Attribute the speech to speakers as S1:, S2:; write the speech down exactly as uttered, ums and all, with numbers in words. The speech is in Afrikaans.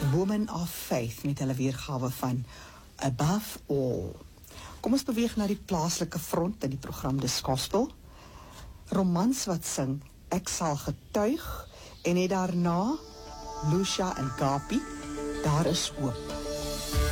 S1: Woman of Faith met hulle weergawe van Above All. Kom ons beweeg na die plaaslike front in die program Dis Gospel. Romans wat sing Ek sal getuig en net daarna Lucia en Gapi, Daar is hoop.